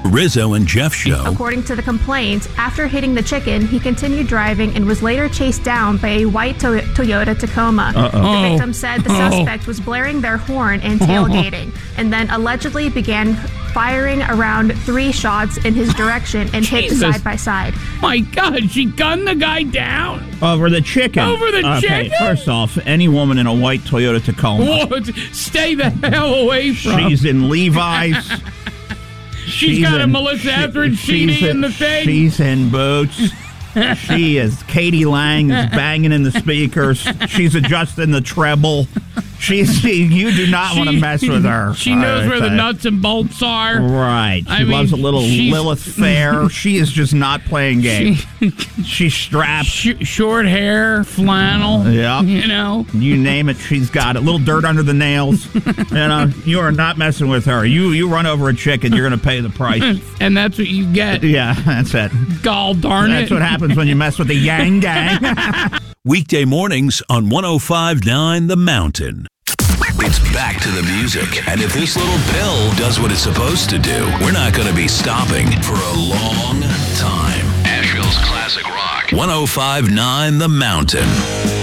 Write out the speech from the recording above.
Rizzo and Jeff Show. According to the complaint, after hitting the chicken, he continued driving and was later chased down by a white Toyota Tacoma. The victim said the suspect was blaring their horn and tailgating, and then allegedly began firing around 3 shots in his direction and hit the side by side. My God, she gunned the guy down. Over the chicken. Chicken? First off, any woman in a white Toyota Tacoma. Stay the hell away from. She's in Levi's. She's got a Melissa Etheridge CD in the thing. She's in boots. She is. Katie Lang is banging in the speakers. She's adjusting the treble. You do not want to mess with her. She knows where the nuts and bolts are. Right. She loves a little Lilith Fair. She is just not playing games. She's strapped. Short hair, flannel. Yep. You name it, she's got it. Little dirt under the nails. You are not messing with her. You run over a chicken, you're going to pay the price. And that's what you get. Yeah, that's it. Gall darn it. That's what happens when you mess with the Yang Gang. Weekday mornings on 105.9 The Mountain. It's back to the music. And if this little pill does what it's supposed to do, we're not going to be stopping for a long time. Asheville's classic rock. 105.9 The Mountain.